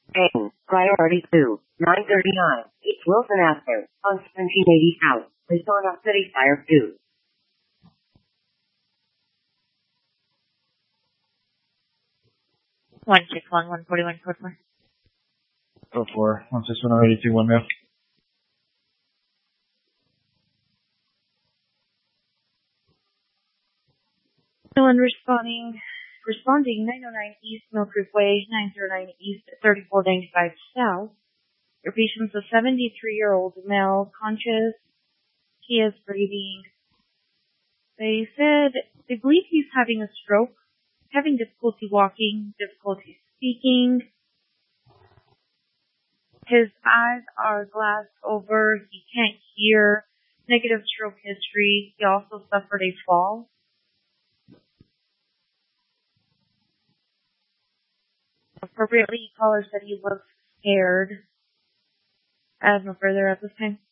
Aim. Priority 2. 939. East Wilson Avenue. On 1780 South. Resona City Fire 2. 161-141-44. 04. 161-82-1 now. Anyone responding 909 East Mill Creek Way, 909 East, 3495 South. Your patient's a 73-year-old male, conscious. He is breathing. They said they believe he's having a stroke, having difficulty walking, difficulty speaking. His eyes are glassed over. He can't hear. Negative stroke history. He also suffered a fall. Appropriately, caller said he looks scared. I have no further at this time.